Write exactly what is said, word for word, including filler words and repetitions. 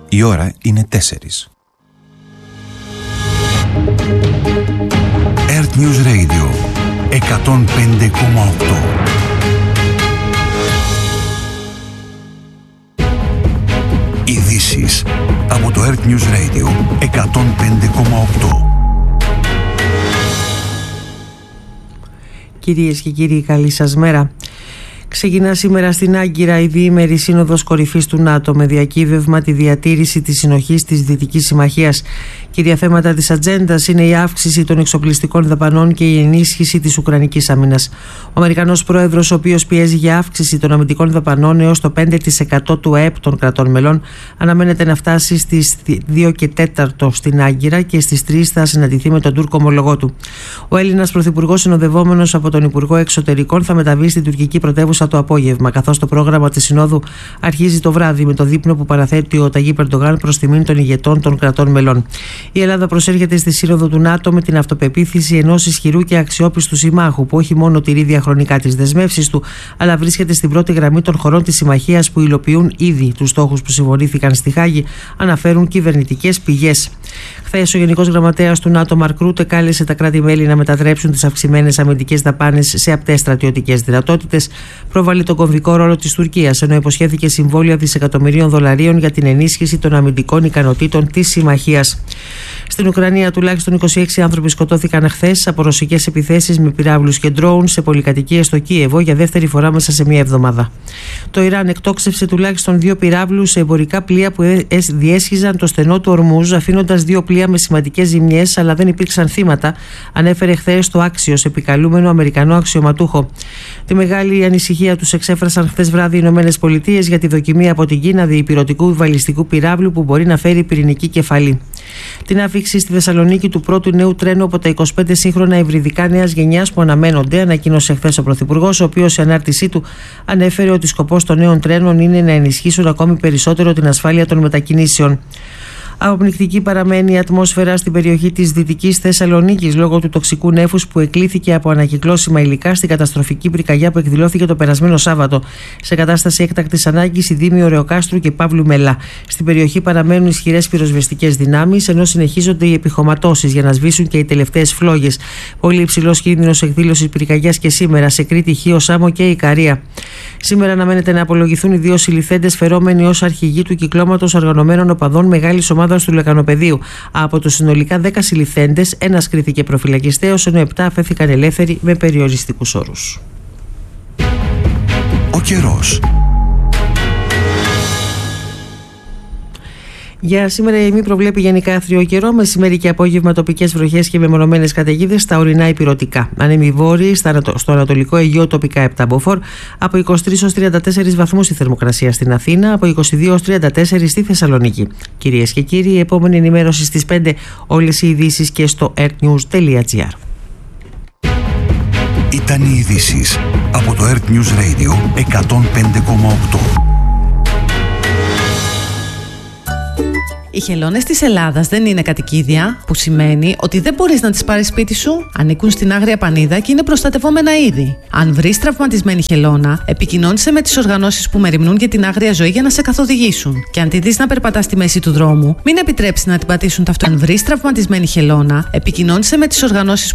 Η ώρα είναι τέσσερις. Earth News Radio εκατόν πέντε κόμμα οκτώ. Ειδήσεις από το Earth News Radio εκατόν πέντε κόμμα οκτώ. Κυρίες και κύριοι, καλή σας μέρα. Ξεκινά σήμερα στην Άγκυρα η διήμερη Σύνοδος Κορυφής του ΝΑΤΟ με διακύβευμα τη διατήρηση της συνοχής της Δυτικής Συμμαχίας. Κύρια θέματα της ατζέντας είναι η αύξηση των εξοπλιστικών δαπανών και η ενίσχυση της Ουκρανικής άμυνας. Ο Αμερικανός πρόεδρος, ο οποίος πιέζει για αύξηση των αμυντικών δαπανών έως το πέντε τοις εκατό του ΑΕΠ των κρατών μελών, αναμένεται να φτάσει στις δύο και τέσσερα στην Άγκυρα και στις τρεις θα συναντηθεί με τον Τούρκο ομολογό του. Ο Έλληνας πρωθυπουργός, συνοδευόμενος από τον Υπουργό Εξωτερικών, θα μεταβεί στην τουρκική πρωτεύουσα το απόγευμα, καθώς το πρόγραμμα της Συνόδου αρχίζει το βράδυ με το δείπνο που παραθέτει ο Ταγίπ Ερντογάν προς τιμήν των ηγετών των κρατών μελών. Η Ελλάδα προσέρχεται στη Σύνοδο του ΝΑΤΟ με την αυτοπεποίθηση ενός ισχυρού και αξιόπιστου συμμάχου που όχι μόνο τηρεί διαχρονικά τις δεσμεύσεις του, αλλά βρίσκεται στην πρώτη γραμμή των χωρών της συμμαχίας που υλοποιούν ήδη τους στόχους που συμφωνήθηκαν στη Χάγη, αναφέρουν κυβερνητικές πηγές. Χθες, ο Γενικός Γραμματέας του ΝΑΤΟ, Μαρκ Ρούτε, κάλεσε τα κράτη-μέλη να μετατρέψουν τις αυξημένες αμυντικές δαπάνες σε απτές στρατιωτικές δυνατότητες. Προβάλλει τον κομβικό ρόλο της Τουρκίας, ενώ υποσχέθηκε συμβόλαια δισεκατομμυρίων δολαρίων για την ενίσχυση των αμυντικών ικανοτήτων της συμμαχίας. Στην Ουκρανία, τουλάχιστον είκοσι έξι άνθρωποι σκοτώθηκαν χθες από ρωσικές επιθέσεις με πυράβλους και ντρόουν σε πολυκατοικίες στο Κίεβο για δεύτερη φορά μέσα σε μία εβδομάδα. Το Ιράν εκτόξευσε τουλάχιστον δύο πυράβλους σε εμπορικά πλοία που διέσχιζαν το στενό του Ορμούζ, αφήνοντας δύο πλοία με σημαντικές ζημιές, αλλά δεν υπήρξαν θύματα, ανέφερε χθες το Άξιος, επικαλούμενο Αμερικανό αξιωματούχο. Τη μεγάλη ανησυχία τους εξέφρασαν χθες βράδυ οι Ηνωμένες Πολιτείες για τη δοκιμή από την Κίνα διυπηρωτικού βαλιστικού πυράβλου που μπορεί να φέρει πυρηνική κεφαλή. Την άφηξη στη Θεσσαλονίκη του πρώτου νέου τρένου από τα είκοσι πέντε σύγχρονα υβριδικά νέας γενιάς που αναμένονται, ανακοίνωσε χθες ο Πρωθυπουργός, ο οποίος σε ανάρτησή του ανέφερε ότι σκοπός των νέων τρένων είναι να ενισχύσουν ακόμη περισσότερο την ασφάλεια των μετακινήσεων. Αποπνικτική παραμένει η ατμόσφαιρα στην περιοχή της Δυτικής Θεσσαλονίκης λόγω του τοξικού νέφους που εκλήθηκε από ανακυκλώσιμα υλικά στην καταστροφική πυρκαγιά που εκδηλώθηκε το περασμένο Σάββατο. Σε κατάσταση έκτακτης ανάγκης, οι δήμοι Ωρεοκάστρου και Παύλου Μελά. Στην περιοχή παραμένουν ισχυρές πυροσβεστικές δυνάμεις, ενώ συνεχίζονται οι επιχωματώσεις για να σβήσουν και οι τελευταίες φλόγες. Πολύ υψηλός κίνδυνος εκδήλωσης πυρκαγιάς και σήμερα σε Κρήτη, Χίο, Σάμο και Ικαρία. Σήμερα αναμένεται να απολογηθούν οι δύο συλληφθέντες φερόμενοι ως αρχηγοί του κυκλώματος οργανωμένων οπαδών μεγάλης ομάδας του Λεκανοπεδίου. Από τους συνολικά δέκα συλληφθέντες, ένας κρίθηκε προφυλακιστέος, ενώ επτά αφέθηκαν ελεύθεροι με περιοριστικούς όρους. Ο καιρός. Για σήμερα η ΕΜΗ προβλέπει γενικά άθριο καιρό, μεσημέρι και απόγευμα τοπικές βροχές και μεμονωμένες καταιγίδες στα ορεινά υπηρωτικά. Άνεμοι βόρειοι στο ανατολικό Αιγαίο τοπικά επτά μποφόρ, από είκοσι τρεις έως τριάντα τέσσερις βαθμούς η θερμοκρασία στην Αθήνα, από είκοσι δύο έως τριάντα τέσσερα στη Θεσσαλονίκη. Κυρίες και κύριοι, η επόμενη ενημέρωση στις πέντε, όλες οι ειδήσεις και στο earthnews τελεία gr. Ήταν οι ειδήσεις από το Earth News Radio εκατόν πέντε κόμμα οκτώ. Οι χελώνες της Ελλάδας δεν είναι κατοικίδια, που σημαίνει ότι δεν μπορείς να τις πάρεις σπίτι σου. Ανήκουν στην Άγρια Πανίδα και είναι προστατευόμενα είδη. Αν βρεις τραυματισμένη χελώνα, επικοινώνησε με τις οργανώσεις που μεριμνούν για την άγρια ζωή για να σε καθοδηγήσουν. Και αν τη δεις να περπατά στη μέση του δρόμου, μην επιτρέψεις να την πατήσουν ταυτόχρονα. Αν βρεις τραυματισμένη χελώνα, επικοινώνησε με τις οργανώσεις